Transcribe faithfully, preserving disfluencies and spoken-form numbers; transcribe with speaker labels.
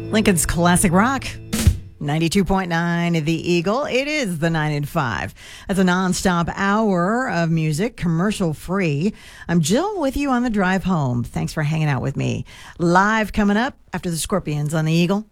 Speaker 1: Lincoln's Classic Rock. ninety-two point nine The Eagle. It is the nine and five. That's a nonstop hour of music, commercial free. I'm Jill with you on the drive home. Thanks for hanging out with me. Live coming up after the Scorpions on the Eagle.